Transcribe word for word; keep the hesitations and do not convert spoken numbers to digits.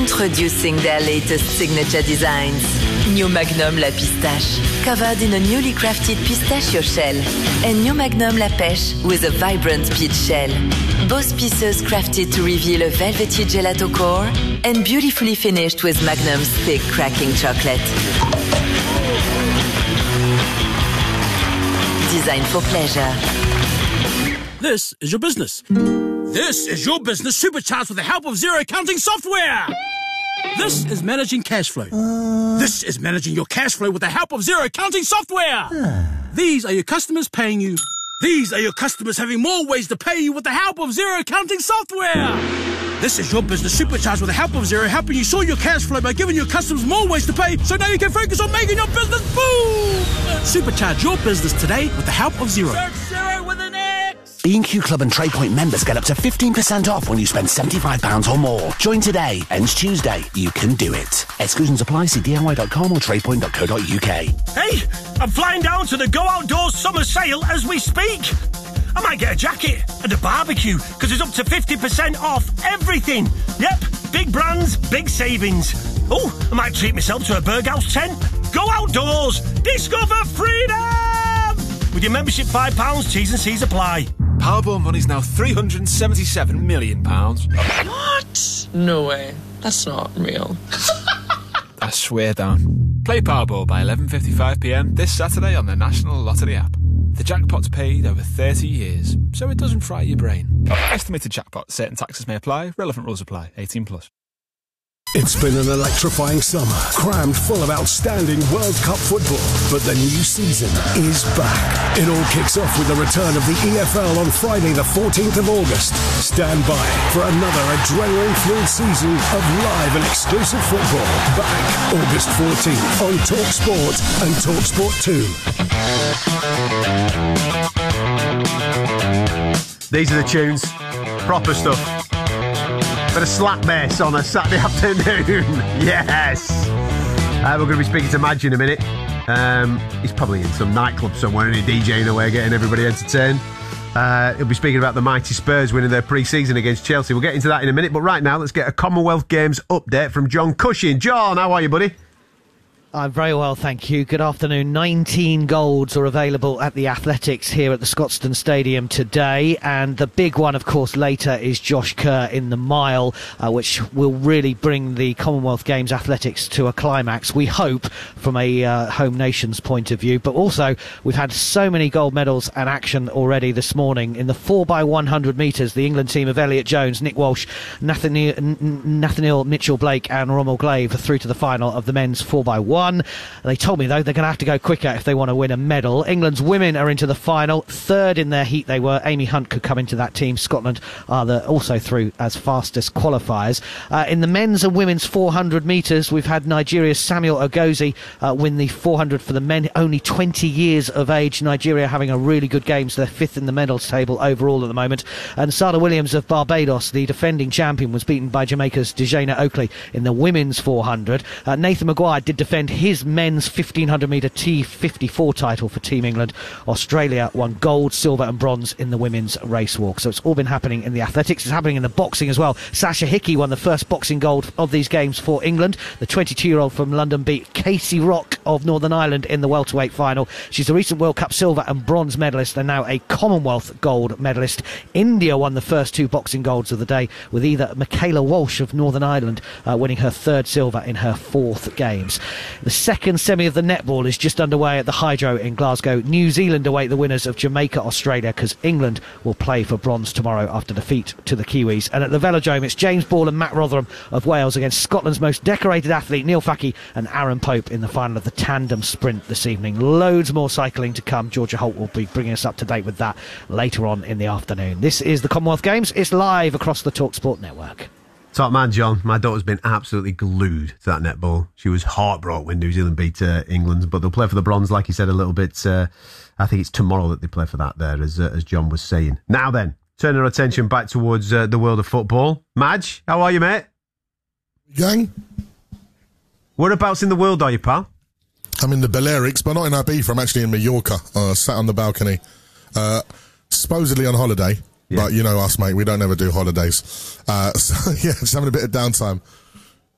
Introducing their latest signature designs. New Magnum La Pistache, covered in a newly crafted pistachio shell. And New Magnum La Pêche with a vibrant peach shell. Both pieces crafted to reveal a velvety gelato core and beautifully finished with Magnum's thick cracking chocolate. Designed for pleasure. This is your business. This is your business supercharged with the help of zero accounting software. This is managing cash flow. Uh... This is managing your cash flow with the help of zero accounting software. Uh... These are your customers paying you. These are your customers having more ways to pay you with the help of zero accounting software. This is your business supercharged with the help of Zero, helping you sort your cash flow by giving your customers more ways to pay, so now you can focus on making your business boom! Supercharge your business today with the help of Zero. Search Zero with an X! B and Q Club and TradePoint members get up to fifteen percent off when you spend seventy-five pounds or more. Join today. Ends Tuesday. You can do it. Exclusions apply. See D I Y dot com or tradepoint dot co dot U K. Hey, I'm flying down to the Go Outdoors summer sale as we speak. I might get a jacket and a barbecue because it's up to fifty percent off everything. Yep, big brands, big savings. Oh, I might treat myself to a Berghaus tent. Go Outdoors, discover freedom! With your membership five pounds, T's and C's apply. Powerball money's now three hundred seventy-seven million pounds. What? No way. That's not real. I swear down. Play Powerball by eleven fifty-five p m this Saturday on the National Lottery app. The jackpot's paid over thirty years, so it doesn't fry your brain. Estimated jackpot. Certain taxes may apply. Relevant rules apply. eighteen plus. It's been an electrifying summer, crammed full of outstanding World Cup football. But the new season is back. It all kicks off with the return of the E F L on Friday the fourteenth of August. Stand by for another adrenaline-filled season of live and exclusive football. Back August fourteenth on TalkSport and TalkSport two. These are the tunes. Proper stuff. Bit of slap bass on a Saturday afternoon. Yes. Uh, we're going to be speaking to Madge in a minute. Um, he's probably in some nightclub somewhere and he's DJing away, getting everybody entertained. Uh, he'll be speaking about the mighty Spurs winning their pre-season against Chelsea. We'll get into that in a minute, but right now let's get a Commonwealth Games update from John Cushing. John, how are you, buddy? I'm very well, thank you. Good afternoon. nineteen golds are available at the Athletics here at the Scotstoun Stadium today, and the big one, of course, later is Josh Kerr in the mile, uh, which will really bring the Commonwealth Games athletics to a climax, we hope, from a uh, home nation's point of view. But also, we've had so many gold medals and action already this morning. In the four by one hundred metres, the England team of Elliot Jones, Nick Walsh, Nathaniel, Nathaniel Mitchell-Blake and Rommel Glave are through to the final of the men's four by one. They told me, though, they're going to have to go quicker if they want to win a medal. England's women are into the final. Third in their heat they were. Amy Hunt could come into that team. Scotland are the, also through as fastest qualifiers. Uh, in the men's and women's four hundred metres, we've had Nigeria's Samuel Ogozie uh, win the four hundred for the men. Only twenty years of age. Nigeria having a really good game, so they're fifth in the medals table overall at the moment. And Sada Williams of Barbados, the defending champion, was beaten by Jamaica's Dejana Oakley in the women's four hundred. Uh, Nathan Maguire did defend his men's fifteen hundred metre T fifty-four title for Team England. Australia won gold, silver and bronze in the women's race walk. So it's all been happening in the athletics. It's happening in the boxing as well. Sasha Hickey won the first boxing gold of these games for England. The twenty-two-year-old from London beat Casey Rock of Northern Ireland in the welterweight final. She's a recent World Cup silver and bronze medalist and now a Commonwealth gold medalist. India won the first two boxing golds of the day, with either Michaela Walsh of Northern Ireland uh, winning her third silver in her fourth games. The second semi of the netball is just underway at the Hydro in Glasgow. New Zealand await the winners of Jamaica, Australia, because England will play for bronze tomorrow after defeat to the Kiwis. And at the Velodrome, it's James Ball and Matt Rotherham of Wales against Scotland's most decorated athlete, Neil Facky, and Aaron Pope in the final of the tandem sprint this evening. Loads more cycling to come. Georgia Holt will be bringing us up to date with that later on in the afternoon. This is the Commonwealth Games. It's live across the TalkSport network. Top man, John. My daughter's been absolutely glued to that netball. She was heartbroken when New Zealand beat uh, England, but they'll play for the bronze, like you said a little bit. Uh, I think it's tomorrow that they play for that there, as uh, as John was saying. Now then, turn our attention back towards uh, the world of football. Madge, how are you, mate? Gang? Whereabouts in the world are you, pal? I'm in the Balearics, but not in Ibiza. I'm actually in Mallorca, uh, sat on the balcony, uh, supposedly on holiday. Yeah. But you know us, mate, we don't ever do holidays. Uh, so, yeah, just having a bit of downtime.